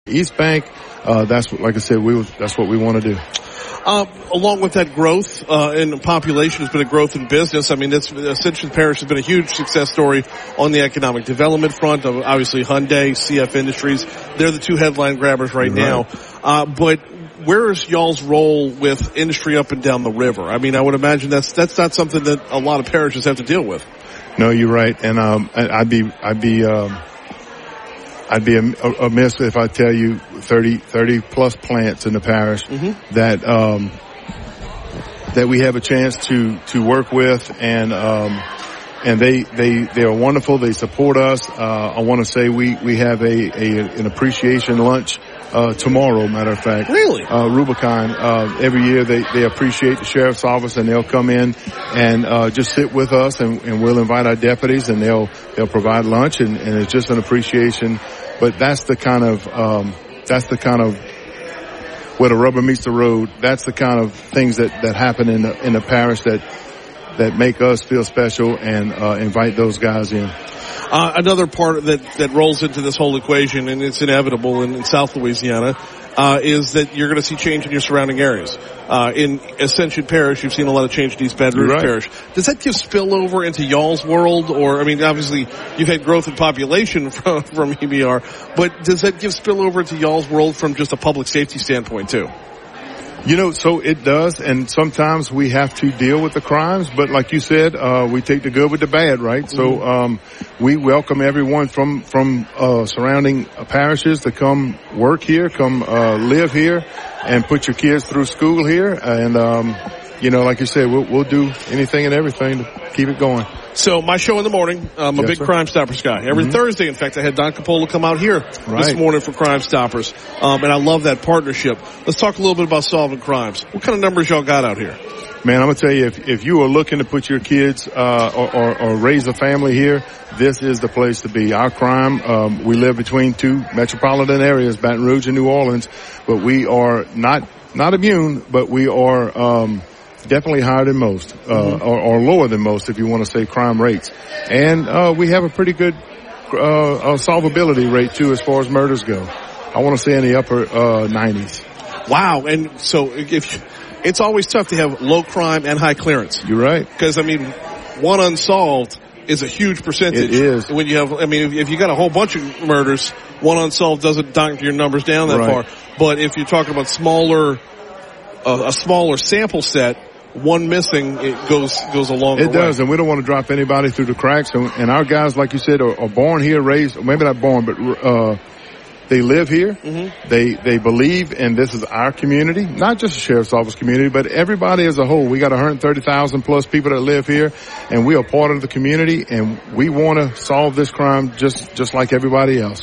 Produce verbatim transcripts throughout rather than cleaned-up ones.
East Bank, uh, that's what, like I said, we was, that's what we want to do. Uh, along with that growth uh, in population has been a growth in business. I mean, this Ascension Parish has been a huge success story on the economic development front. Of obviously, Hyundai, C F Industries, they're the two headline grabbers right, right. now. Uh, but where is y'all's role with industry up and down the river? I mean, I would imagine that's that's not something that a lot of parishes have to deal with. No, you're right, and um, I'd be I'd be. Um, I'd be amiss if I tell you thirty, thirty plus plants in the parish mm-hmm. that, um, that we have a chance to, to work with, and, um, and they, they, they are wonderful. They support us. Uh, I want to say we, we have a, a, an appreciation lunch, uh, tomorrow, matter of fact. Really? Uh, Rubicon, uh, every year they, they appreciate the sheriff's office, and they'll come in and, uh, just sit with us, and, and we'll invite our deputies, and they'll, they'll provide lunch, and, and it's just an appreciation. But that's the kind of, um, that's the kind of, where the rubber meets the road. That's the kind of things that, that happen in the, in the parish that, that make us feel special and, uh, invite those guys in. Uh, another part that, that rolls into this whole equation, and it's inevitable in, in South Louisiana, uh, is that you're going to see change in your surrounding areas. Uh, in Ascension Parish, you've seen a lot of change in East Baton Rouge right. Parish. Does that give spillover into y'all's world? Or, I mean, obviously, you've had growth in population from, from E B R, but does that give spillover into y'all's world from just a public safety standpoint, too? You know, so it does, and sometimes we have to deal with the crimes, but like you said, uh, we take the good with the bad, right? Mm-hmm. So, um, we welcome everyone from, from, uh, surrounding parishes to come work here, come, uh, live here, and put your kids through school here, and, um, you know, like you said, we'll, we'll do anything and everything to keep it going. So my show in the morning, I'm a yes, big sir. Crime Stoppers guy. Every mm-hmm. Thursday, in fact, I had Don Capola come out here right. this morning for Crime Stoppers. Um, and I love that partnership. Let's talk a little bit about solving crimes. What kind of numbers y'all got out here? Man, I'm going to tell you, if, if you are looking to put your kids, uh, or, or, or raise a family here, this is the place to be. Our crime, um, we live between two metropolitan areas, Baton Rouge and New Orleans, but we are not, not immune, but we are, um, definitely higher than most, uh, mm-hmm. or, or lower than most if you want to say crime rates. And, uh, we have a pretty good, uh, uh, solvability rate too as far as murders go. I want to say in the upper, uh, nineties. Wow. And so if you, it's always tough to have low crime and high clearance. You're right. Because, I mean, one unsolved is a huge percentage. It is. When you have, I mean, if, if you got a whole bunch of murders, one unsolved doesn't knock your numbers down that right. far. But if you're talking about smaller, uh, a smaller sample set, one missing, it goes goes a long way. It does, and we don't want to drop anybody through the cracks. And, and our guys, like you said, are, are born here, raised, maybe not born, but uh they live here. Mm-hmm. They they believe, and this is our community, not just the sheriff's office community, but everybody as a whole. We got one hundred thirty thousand plus people that live here, and we are part of the community, and we want to solve this crime just just like everybody else.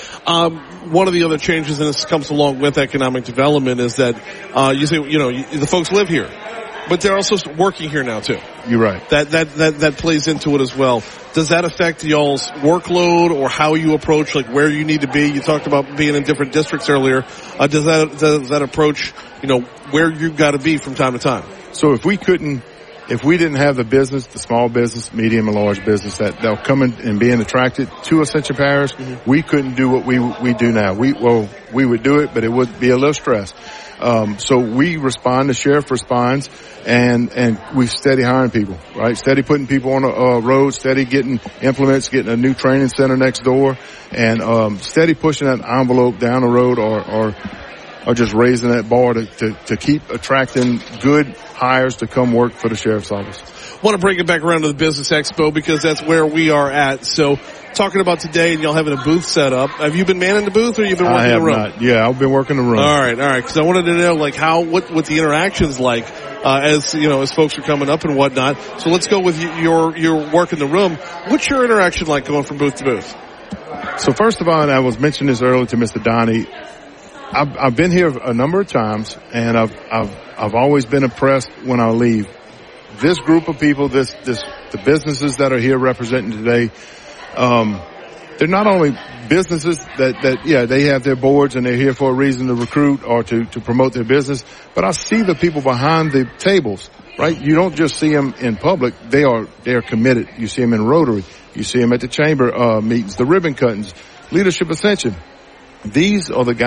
Um, one of the other changes, and this comes along with economic development, is that uh you say, you know, the folks live here, but they're also working here now too. You're right. That that that that plays into it as well. Does that affect y'all's workload or how you approach, like where you need to be? You talked about being in different districts earlier. Uh, does that does that approach, you know, where you've got to be from time to time? So if we couldn't, if we didn't have the business, the small business, medium and large business that they'll come in and being attracted to Ascension Parish, mm-hmm. we couldn't do what we we do now. We well we would do it, but it would be a little stress. Um, so we respond, the sheriff responds, and, and we steady hiring people, right? Steady putting people on the uh, road, steady getting implements, getting a new training center next door, and, um, steady pushing that envelope down the road or, or, or just raising that bar to, to, to keep attracting good hires to come work for the sheriff's office. Want to bring it back around to the Business Expo because that's where we are at. So talking about today and y'all having a booth set up. Have you been manning the booth or you been working I have the room? Not. Yeah, I've been working the room. All right, all right. Because I wanted to know like how, what, what the interaction's like, uh, as, you know, as folks are coming up and whatnot. So let's go with your, your work in the room. What's your interaction like going from booth to booth? So first of all, and I was mentioning this earlier to Mister Donnie, I've, I've been here a number of times and I've, I've, I've always been impressed when I leave. This group of people, this, this, the businesses that are here representing today, um, they're not only businesses that, that, yeah, they have their boards and they're here for a reason to recruit or to, to promote their business, but I see the people behind the tables, right? You don't just see them in public. They are, they are committed. You see them in Rotary. You see them at the chamber, uh, meetings, the ribbon cuttings, Leadership Ascension. These are the guys